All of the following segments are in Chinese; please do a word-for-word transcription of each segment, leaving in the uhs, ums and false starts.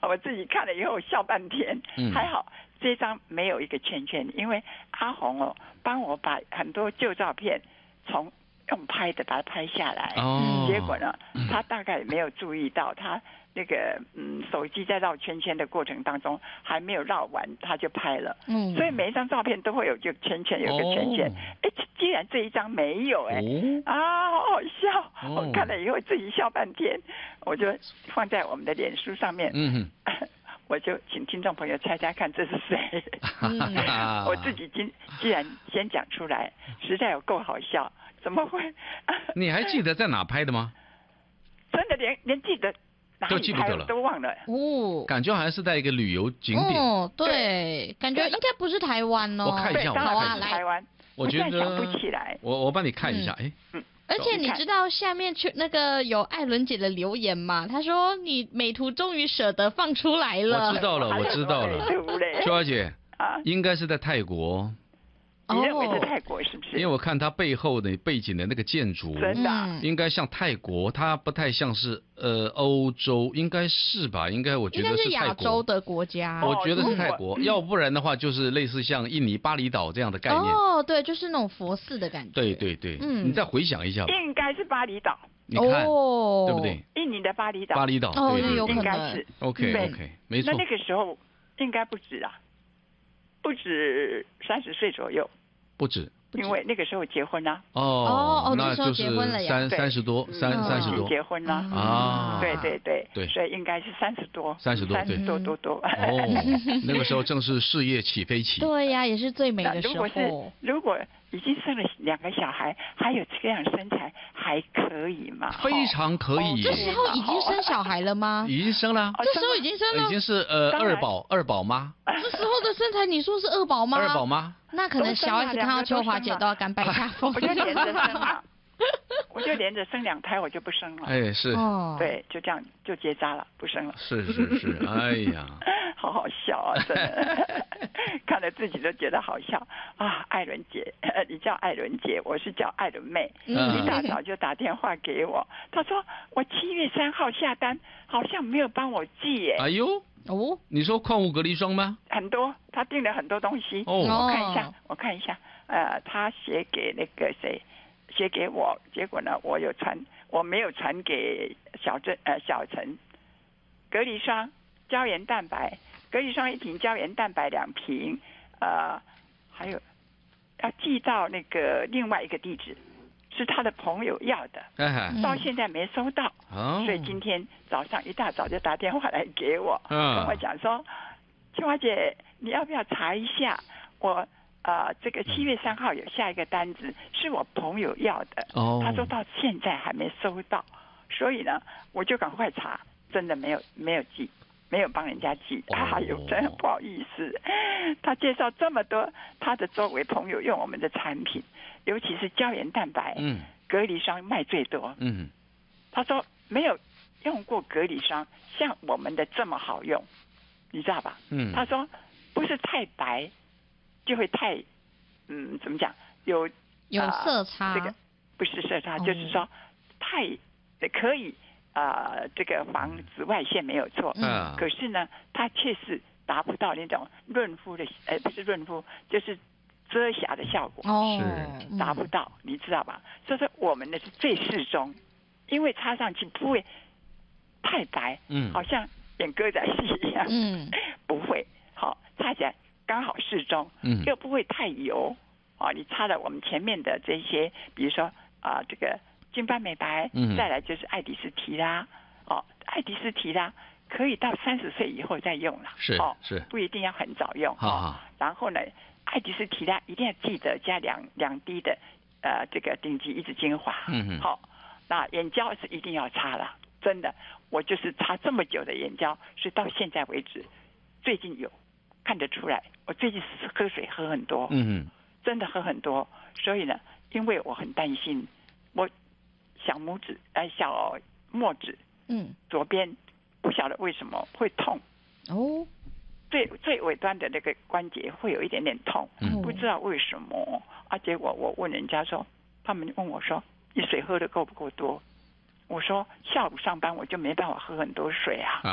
我自己看了以后笑半天。 嗯、 还好这张没有一个圈圈，因为阿红哦帮我把很多旧照片从用拍的把它拍下来。 哦， 结果呢，他大概没有注意到他。那个嗯，手机在绕圈圈的过程当中还没有绕完，他就拍了。嗯，所以每一张照片都会有个圈圈，有个圈圈。哎、哦，既然这一张没有、哎、哦，啊，好好笑！哦、我看了以后自己笑半天，我就放在我们的脸书上面。嗯，我就请听众朋友猜猜看这是谁？我自己既既然先讲出来，实在有够好笑，怎么会？ 你还记得在哪拍的吗？ 真的连连记得。 都记不得了， 都忘了哦。 感觉好像是在一个旅游景点。 哦，对，感觉应该不是台湾哦。 我看一下， 我看一下，台湾。 我觉得想不起来。 我我帮你看一下，哎、 嗯。而且你知道下面去那个有艾伦姐的留言吗？她说你美图终于舍得放出来了。 我知道了，我知道了。秋华姐，啊，应该是在泰国。 你认为是泰国是不是？ 因为我看它背后的背景的那个建筑， 真的应该像泰国，它不太像是呃欧洲，应该是吧？应该我觉得是泰国。 应该是亚洲的国家。 我觉得是泰国，要不然的话就是类似像印尼巴厘岛这样的概念。 哦，对，就是那种佛寺的感觉。 对对对，嗯，你再回想一下吧。 应该是巴厘岛。 你看，哦、对不对？ 印尼的巴厘岛。 巴厘岛， 哦， 对对， 有可能应该是。 OK OK， 没错。 那那个时候应该不止啊，不止三十岁左右。 不止。 因为那个时候结婚啦、 啊。哦哦， 那就是三三十多，三三十多结婚啦、 啊。啊， 对对对对， 所以应该是三十多， 三十多， 三十多多多。 哦，那个时候正是事业起飞期。 对呀、啊，也是最美的时候。 如果是如果已经生了两个小孩，还有这样身材，还可以吗？ 非常可以。 这时候已经生小孩了吗？ 已经生了。 这时候已经生了， 已经是呃二宝二宝妈。 这时候的身材，你说是二宝妈？ 二宝妈。 那可能小 S 看到秋华姐都要甘拜下风。 我就连着生了，我就连着生两胎，我就不生了。 哎，是， 对，就这样就结扎了，不生了。 是是是，哎呀， 好好笑啊，真的，看了自己都觉得好笑啊。艾伦姐，你叫艾伦姐，我是叫艾伦妹。嗯、一大早就打电话给我，她说我七月三号下单，好像没有帮我寄耶。 哎呦。 哦， 你说矿物隔离霜吗？ 很多，他订了很多东西。哦，我看一下，我看一下。呃，他写给那个谁，写给我，结果呢，我有传，我没有传给小郑呃小陈。隔离霜、胶原蛋白，隔离霜一瓶，胶原蛋白两瓶，呃，还有要寄到那个另外一个地址。是他的朋友要的，嗯、到现在没收到，哦、所以今天早上一大早就打电话来给我，嗯、跟我讲说，秋华姐，你要不要查一下？我呃，这个七月三号有下一个单子，是我朋友要的，哦、他说到现在还没收到，所以呢，我就赶快查，真的没有没有寄。没有帮人家寄，哎呦，真不好意思。他介绍这么多他的周围朋友用我们的产品，尤其是胶原蛋白，嗯，隔离霜卖最多，嗯，他说没有用过隔离霜像我们的这么好用，你知道吧？嗯，他说不是太白就会太，嗯，怎么讲？有有色差， 呃、这个不是色差，哦、就是说太可以。呃，这个防紫外线没有错，嗯，可是呢，它确实达不到那种润肤的，呃，不是润肤，就是遮瑕的效果， 哦， 是达不到，你知道吧？所以说我们的是最适中，因为擦上去不会太白，嗯，好像演歌仔戏一样，嗯，不会，好，擦起来刚好适中，嗯，又不会太油，啊，你擦了我们前面的这些，比如说啊、呃，这个。金斑美白，嗯、再来就是爱迪斯提拉，哦，爱迪斯提拉可以到三十岁以后再用了， 是哦， 是， 不一定要很早用， 好好哦。然后呢，爱迪斯提拉一定要记得加两两滴的呃这个顶级一支精华，嗯嗯，好、哦，那眼胶是一定要擦了，真的，我就是擦这么久的眼胶，是到现在为止，最近有看得出来，我最近喝水喝很多，嗯嗯，真的喝很多，所以呢，因为我很担心我。小拇指，呃，小拇指，嗯，左边不晓得为什么会痛，哦，最最尾端的那个关节会有一点点痛，嗯，不知道为什么啊。结果我问人家说，他们问我说，你水喝的够不够多？我说下午上班我就没办法喝很多水啊，啊，啊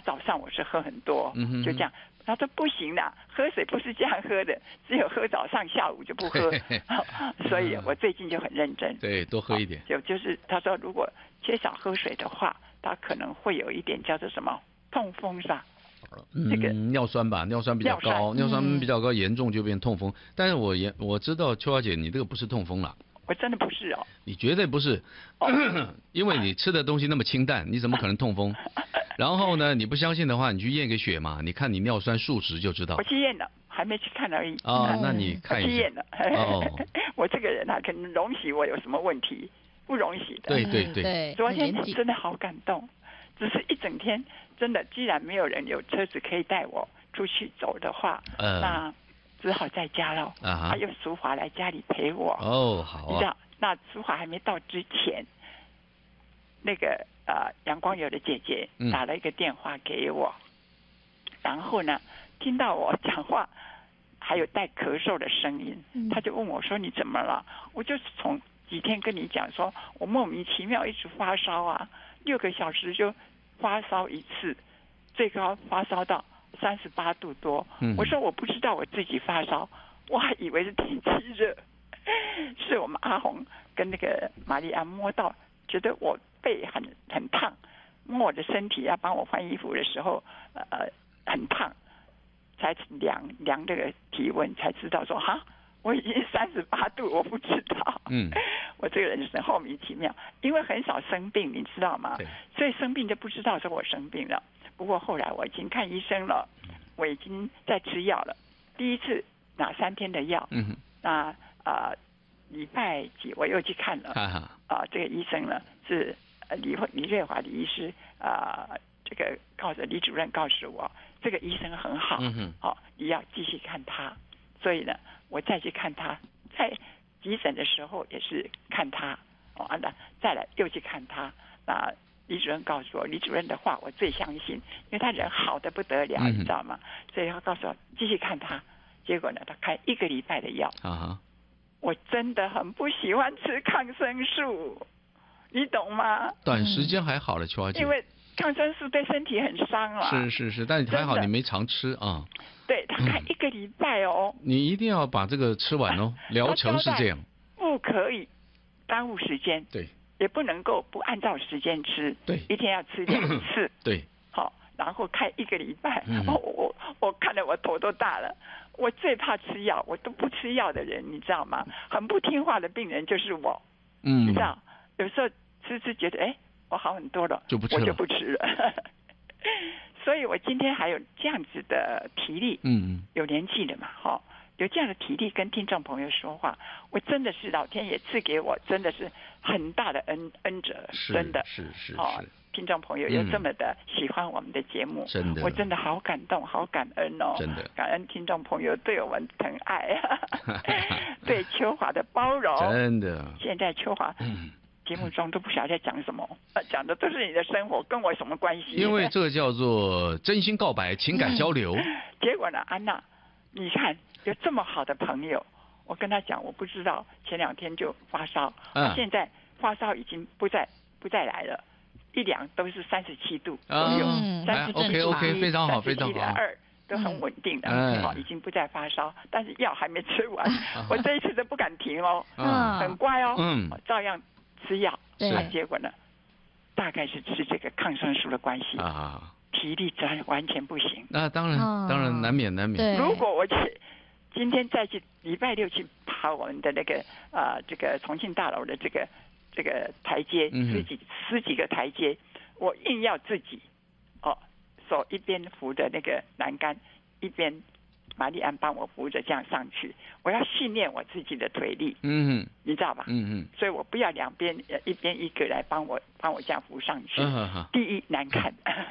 早上我是喝很多， 嗯哼， 就这样。他说不行啦，喝水不是这样喝的，只有喝早上，下午就不喝。所以我最近就很认真， 对，多喝一点。 就就是他说，如果缺少喝水的话，他可能会有一点叫做什么痛风是吧？ 嗯，这个尿酸吧，尿酸比较高，尿酸比较高，严重就变痛风。但是我也我知道秋华姐，你这个不是痛风啦。 我真的不是哦。 你绝对不是，哦、因为你吃的东西那么清淡，你怎么可能痛风？然后呢，你不相信的话，你去验个血嘛，你看你尿酸数值就知道。 我去验了，还没去看而已。 哦，那你看一下。 我去验了。哦。我这个人啊，可能容许我有什么问题，不容许的。 对对对。 对。 昨天真的好感动，只是一整天，真的，既然没有人有车子可以带我出去走的话，呃、那只好在家了。啊。还有淑华来家里陪我。 哦，好、啊。 你知道，那淑华还没到之前，那个。呃，阳光有的姐姐打了一个电话给我，嗯、然后呢，听到我讲话还有带咳嗽的声音，嗯、他就问我说：“你怎么了？”我就从几天跟你讲说，我莫名其妙一直发烧啊，六个小时就发烧一次，最高发烧到三十八度多。嗯、我说我不知道我自己发烧，我还以为是天气热，是我们阿红跟那个玛丽安摸到，觉得我。背很很烫，摸我的身体要帮我换衣服的时候，呃，很烫，才量量这个体温，才知道说哈，我已经三十八度，我不知道。嗯，我这个人是莫名其妙，因为很少生病，你知道吗？所以生病就不知道说我生病了。不过后来我已经看医生了，我已经在吃药了。第一次拿三天的药，嗯，那啊礼拜几我又去看了，啊、呃、这个医生呢是。李李瑞华的医师啊、呃，这个告诉李主任告诉我，这个医生很好，嗯哼，好、哦，你要继续看他。所以呢，我再去看他，在急诊的时候也是看他，哦，那再来又去看他。那李主任告诉我，李主任的话我最相信，因为他人好的不得了，嗯、你知道吗？所以他告诉我继续看他。结果呢，他开一个礼拜的药，啊，我真的很不喜欢吃抗生素。你懂吗？ 短时间还好了，秋华姐。 因为抗生素对身体很伤啊。 是是是，但还好你没常吃啊。 对，他开一个礼拜哦、 嗯。你一定要把这个吃完哦，疗程是这样。 不可以耽误时间。 对。 也不能够不按照时间吃。 对。 一天要吃两次。 对。 好，然后开一个礼拜，嗯、我我我看得我头都大了。我最怕吃药，我都不吃药的人，你知道吗？很不听话的病人就是我。嗯。你知道？有时候吃吃觉得哎，我好很多了， 就不吃了， 我就不吃了。所以我今天还有这样子的体力，嗯，有年纪的嘛，哈、哦，有这样的体力跟听众朋友说话，我真的是老天爷赐给我，真的是很大的恩恩泽，真的是是是。 哦，听众朋友有这么的喜欢我们的节目， 真的， 我真的好感动，好感恩哦， 真的， 感恩听众朋友对我们疼爱，对秋华的包容， 真的。 现在秋华，嗯。节目中都不晓得在讲什么，讲的都是你的生活，跟我什么关系？ 因为这个叫做真心告白、情感交流。 嗯、结果呢，安娜，你看有这么好的朋友，我跟他讲，我不知道前两天就发烧，嗯、现在发烧已经不再不再来了，一量都是三十七度左右，三十七 OK OK 非常好非常好， 二都很稳定的，嗯、好，已经不再发烧，但是药还没吃完，我这一次都不敢停哦，嗯、很乖哦，嗯、照样。吃药，那结果呢？大概是吃这个抗生素的关系啊，体力完完全不行。 那当然，哦、当然难免难免。 如果我去今天再去礼拜六去爬我们的那个啊、呃，这个重庆大楼的这个这个台阶，嗯、十几十几个台阶，我硬要自己哦，手一边扶着那个栏杆，一边。玛丽安帮我扶着这样上去，我要训练我自己的腿力，嗯，你知道吧？嗯嗯，所以我不要两边一边一个来帮我帮我这样扶上去。嗯、第一难看，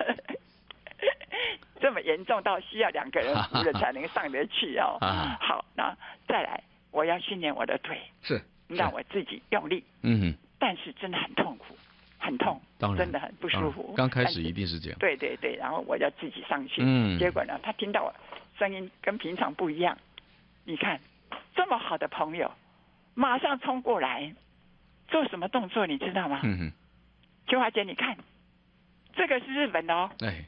这么严重到需要两个人扶着才能上得去哦。啊、好，那再来，我要训练我的腿， 是让我自己用力。嗯，但是真的很痛苦。很痛， 当然真的很不舒服。 刚开始一定是这样。 对对对，然后我要自己上去。嗯。结果呢，他听到我声音跟平常不一样。你看，这么好的朋友，马上冲过来，做什么动作你知道吗？嗯哼。秋华姐，你看，这个是日本的哦。哎。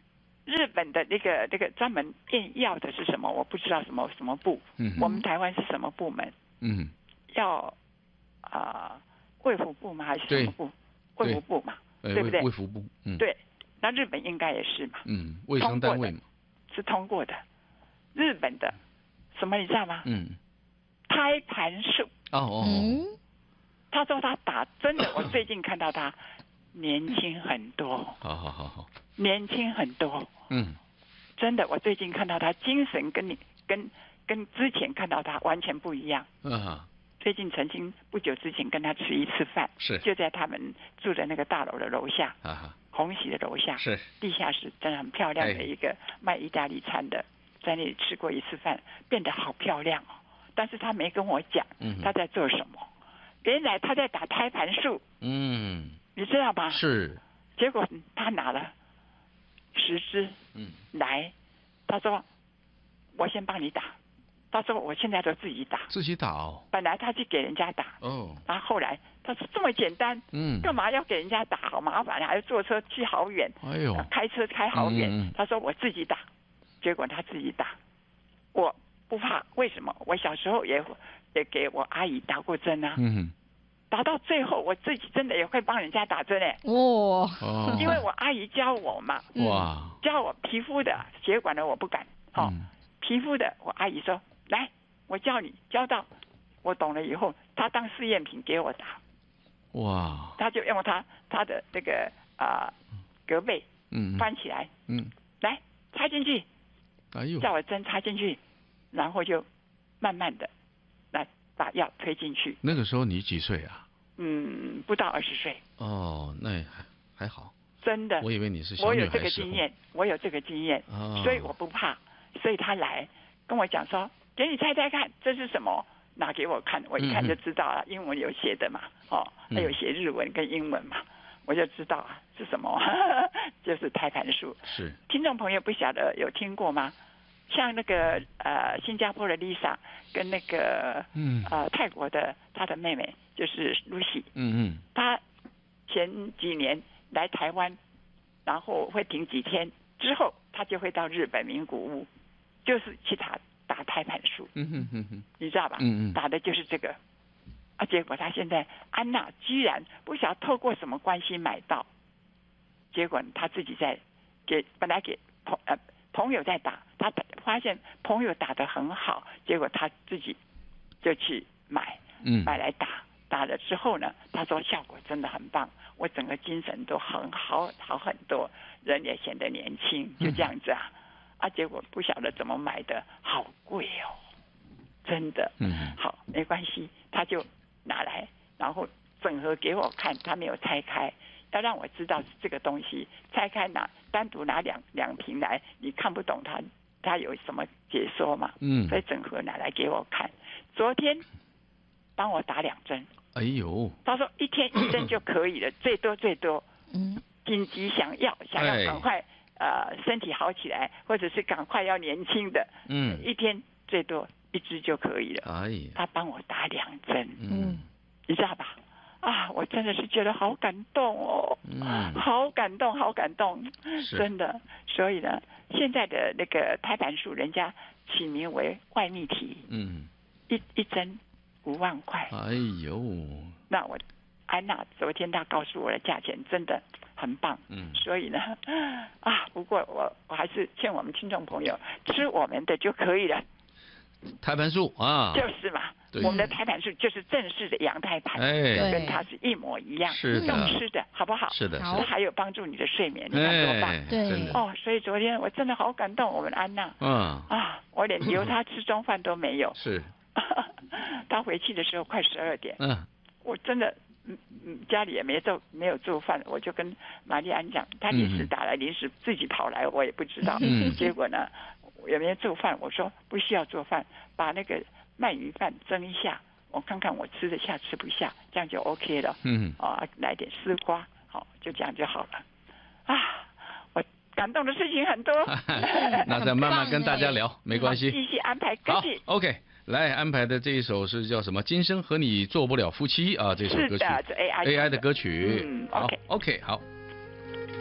日本的那个那个专门验药的是什么？我不知道什么什么部。嗯，我们台湾是什么部门？嗯，要啊、呃、卫福部吗？还是什么部？卫福部嘛，对, 对不对？ 卫福部。嗯， 对。那日本应该也是嘛。 嗯，卫生单位嘛。 是通过的。日本的什么你知道吗？嗯，胎盘素。 哦哦。 嗯。他说他打真的，我最近看到他年轻很多。 好好好好。 年轻很多。嗯。真的，我最近看到他精神跟你跟跟之前看到他完全不一样。嗯。最近曾经不久之前跟他吃一次饭， 是就在他们住的那个大楼的楼下。啊。红喜的楼下是地下室，真的很漂亮的一个卖意大利餐的，在那里吃过一次饭，变得好漂亮哦。但是他没跟我讲他在做什么，原来他在打胎盘素。嗯，你知道吗？ 是。 结果他拿了十支，嗯，来，他说我先帮你打。他说我现在都自己打， 自己打哦。 本来他去给人家打，哦，然后后来他说这么简单，嗯，干嘛要给人家打？好麻烦，还要坐车去好远，哎呦，开车开好远。嗯嗯他说我自己打，结果他自己打，我不怕，为什么？我小时候也也给我阿姨打过针啊，嗯，打到最后我自己真的也会帮人家打针哎，哦，因为我阿姨教我嘛，哇，教我皮肤的血管的我不敢，哦，嗯、皮肤的我阿姨说。来，我教你，教到我懂了以后，他当试验品给我打。哇！他就用他他的这个啊、呃、隔背，嗯，翻起来，嗯，来插进去，哎呦，叫我针插进去，然后就慢慢的来把药推进去。 那个时候你几岁啊？ 嗯，不到二十岁。 哦，那还还好。 真的。 我以为你是小女孩。 我有这个经验，我有这个经验，哦、所以我不怕。所以他来跟我讲说。给你猜猜看，这是什么？拿给我看，我一看就知道了。嗯、英文有写的嘛，哦，还有写日文跟英文嘛，我就知道啊是什么，就是胎盘素。 是。 听众朋友不晓得有听过吗？像那个呃新加坡的 Lisa 跟那个嗯呃泰国的她的妹妹就是 Lucy， 嗯嗯，她前几年来台湾，然后会停几天，之后她就会到日本名古屋，就是去打。打胎盘素，嗯哼哼哼，你知道吧？嗯嗯，打的就是这个，啊，结果他现在安娜居然不晓得透过什么关系买到，结果他自己在给本来给朋呃朋友在打，他发现朋友打得很好，结果他自己就去买，嗯，买来打，打了之后呢，他说效果真的很棒，我整个精神都很好好很多，人也显得年轻，就这样子啊。嗯啊，结果不晓得怎么买的，好贵哦，真的。嗯，好，没关系，他就拿来，然后整盒给我看，他没有拆开，要让我知道这个东西，拆开拿单独拿两两瓶来，你看不懂他他有什么解说嘛？嗯，所以整盒拿来给我看。昨天帮我打两针。 哎呦， 他说一天一针就可以了，最多最多。嗯，紧急想要想要赶快。呃，身体好起来，或者是赶快要年轻的，嗯，一天最多一支就可以了。哎，他帮我打两针，嗯，你知道吧？啊，我真的是觉得好感动哦，嗯，好感动，好感动，真的。所以呢，现在的那个胎盘素，人家起名为外泌体，嗯，一一针五万块。哎呦，那我安娜昨天她告诉我的价钱，真的。很棒，嗯，所以呢，啊，不过我我还是劝我们听众朋友吃我们的就可以了。 胎盘素啊， 就是嘛，我们的胎盘素就是正式的羊胎盘，哎，跟它是一模一样， 是的， 用吃的好不好？ 是的， 它还有帮助你的睡眠，你看多棒， 对， 哦，所以昨天我真的好感动，我们安娜，嗯，啊，我连留她吃中饭都没有， 是， 她回去的时候快十二点，嗯，我真的。嗯嗯，家里也没做没有做饭，我就跟玛丽安讲，她临时打来，临时自己跑来，我也不知道。嗯，结果呢，也没有做饭，我说不需要做饭，把那个鳗鱼饭蒸一下，我看看我吃得下吃不下，这样就 OK 了。嗯，啊，来点丝瓜，好，就这样就好了。啊，我感动的事情很多。 那再慢慢跟大家聊，没关系。 继续安排歌曲。 好 ，OK。来安排的这一首是叫什么？今生和你做不了夫妻啊，这首歌曲是的，这 A I A I 的歌曲。 嗯， 好 ，OK， 好。